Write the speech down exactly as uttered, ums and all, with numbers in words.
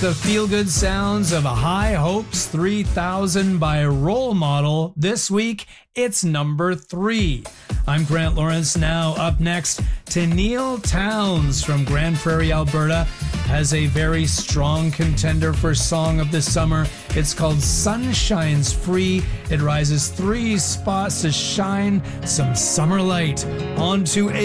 the feel-good sounds of High Hopes three thousand by Role Model. This week, it's number three. I'm Grant Lawrence. Now up next, Tenille Townes from Grande Prairie, Alberta, has a very strong contender for Song of the Summer. It's called Sunshine's Free. It rises three spots to shine some summer light onto a